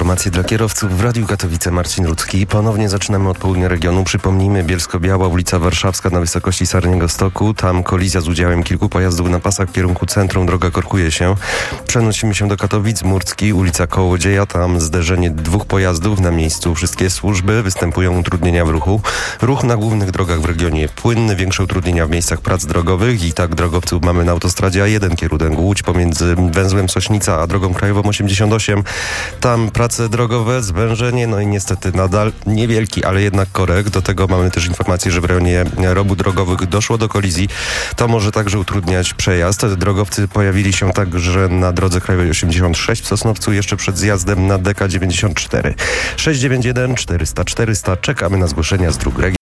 informacje dla kierowców w Radiu Katowice. Marcin Rudzki. Ponownie zaczynamy od południa regionu. Przypomnijmy, Bielsko-Biała, ulica Warszawska na wysokości Sarniego Stoku. Tam kolizja z udziałem kilku pojazdów na pasach w kierunku centrum. Droga korkuje się. Przenosimy się do Katowic. Murcki, ulica Kołodzieja. Tam zderzenie dwóch pojazdów. Na miejscu wszystkie służby. Występują utrudnienia w ruchu. Ruch na głównych drogach w regionie płynny. Większe utrudnienia w miejscach prac drogowych. I tak drogowców mamy na autostradzie A1 kierunek Łódź pomiędzy węzłem Sośnica a drogą krajową 88. Tam prace drogowe, zwężenie, no i niestety nadal niewielki, ale jednak korek. Do tego mamy też informację, że w rejonie robót drogowych doszło do kolizji. To może także utrudniać przejazd. Drogowcy pojawili się także na drodze krajowej 86 w Sosnowcu jeszcze przed zjazdem na DK 94. 691 400 400. Czekamy na zgłoszenia z dróg regionalnych.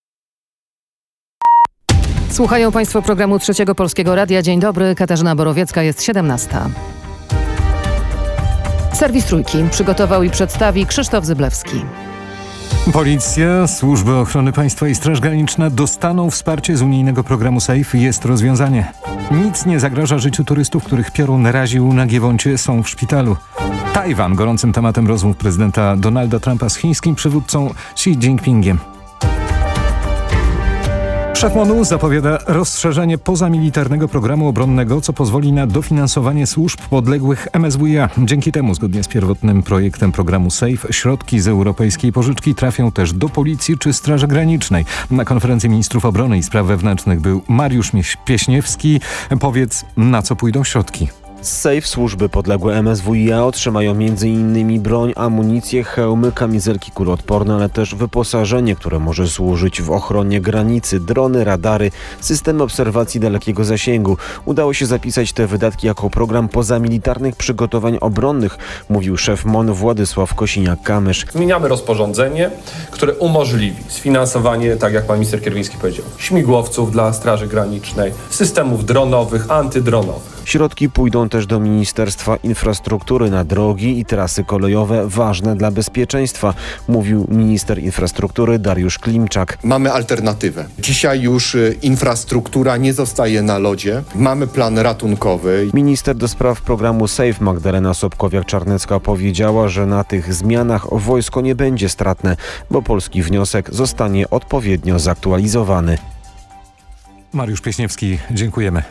Słuchają Państwo programu Trzeciego Polskiego Radia. Dzień dobry, Katarzyna Borowiecka, jest 17. Serwis Trójki przygotował i przedstawi Krzysztof Zyblewski. Policja, Służby Ochrony Państwa i Straż Graniczna dostaną wsparcie z unijnego programu SAFE. Jest rozwiązanie. Nic nie zagraża życiu turystów, których piorun naraził na Giewoncie, są w szpitalu. Tajwan gorącym tematem rozmów prezydenta Donalda Trumpa z chińskim przywódcą Xi Jinpingiem. Szef MON-u zapowiada rozszerzenie pozamilitarnego programu obronnego, co pozwoli na dofinansowanie służb podległych MSWiA. Dzięki temu, zgodnie z pierwotnym projektem programu SAFE, środki z europejskiej pożyczki trafią też do Policji czy Straży Granicznej. Na konferencji ministrów obrony i spraw wewnętrznych był Mariusz Pieśniewski. Powiedz, na co pójdą środki? Z SAFE służby podległe MSWiA otrzymają m.in. broń, amunicję, hełmy, kamizelki kuloodporne, ale też wyposażenie, które może służyć w ochronie granicy, drony, radary, systemy obserwacji dalekiego zasięgu. Udało się zapisać te wydatki jako program pozamilitarnych przygotowań obronnych, mówił szef MON Władysław Kosiniak-Kamysz. Zmieniamy rozporządzenie, które umożliwi sfinansowanie, tak jak pan minister Kierwiński powiedział, śmigłowców dla Straży Granicznej, systemów dronowych, antydronowych. Środki pójdą też do Ministerstwa Infrastruktury na drogi i trasy kolejowe ważne dla bezpieczeństwa, mówił minister infrastruktury Dariusz Klimczak. Mamy alternatywę. Dzisiaj już infrastruktura nie zostaje na lodzie. Mamy plan ratunkowy. Minister do spraw programu SAFE Magdalena Sobkowiak-Czarnecka powiedziała, że na tych zmianach wojsko nie będzie stratne, bo polski wniosek zostanie odpowiednio zaktualizowany. Mariusz Pieśniewski, dziękujemy.